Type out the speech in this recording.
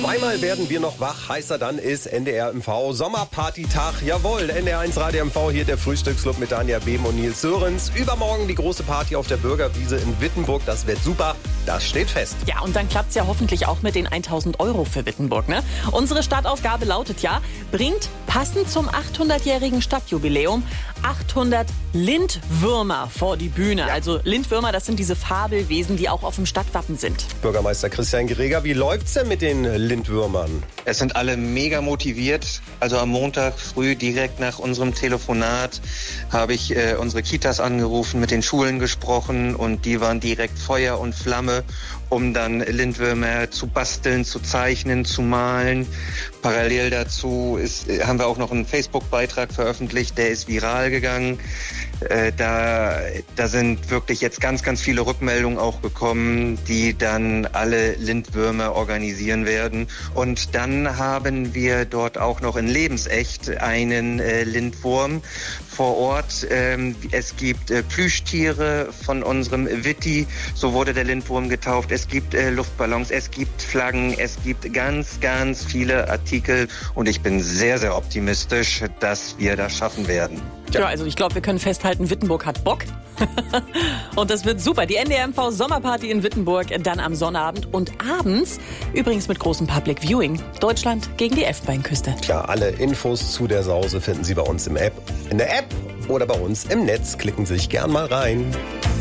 Zweimal werden wir noch wach, heißer dann ist NDR MV Sommerpartytag. Jawohl, NDR1 Radio MV, hier der Frühstücksclub mit Danja Behm und Nils Sörensen. Übermorgen die große Party auf der Bürgerwiese in Wittenburg. Das wird super, das steht fest. Ja, und dann klappt's ja hoffentlich auch mit den 1.000 € für Wittenburg, ne? Unsere Startaufgabe lautet ja, bringt passend zum 800-jährigen Stadtjubiläum 800 Lindwürmer vor die Bühne. Ja. Also Lindwürmer, das sind diese Fabelwesen, die auch auf dem Stadtwappen sind. Bürgermeister Christian Greger, wie läuft's denn mit den Lindwürmern? Es sind alle mega motiviert. Also am Montag früh direkt nach unserem Telefonat habe ich unsere Kitas angerufen, mit den Schulen gesprochen und die waren direkt Feuer und Flamme, um dann Lindwürmer zu basteln, zu zeichnen, zu malen. Parallel dazu haben wir auch noch einen Facebook-Beitrag veröffentlicht, der ist viral gegangen. Da sind wirklich jetzt ganz, ganz viele Rückmeldungen auch gekommen, die dann alle Lindwürmer organisieren werden. Und dann haben wir dort auch noch in lebensecht einen Lindwurm vor Ort. Es gibt Plüschtiere von unserem Witti, so wurde der Lindwurm getauft. Es gibt Luftballons, es gibt Flaggen, es gibt ganz, ganz viele Artikel. Und ich bin sehr, sehr optimistisch, dass wir das schaffen werden. Ja, also ich glaube, wir können festhalten, Wittenburg hat Bock. Und das wird super. Die NDR MV Sommerparty in Wittenburg dann am Sonnabend und abends übrigens mit großem Public Viewing. Deutschland gegen die Elfenbeinküste. Ja, alle Infos zu der Sause finden Sie bei uns in der App oder bei uns im Netz. Klicken Sie sich gern mal rein.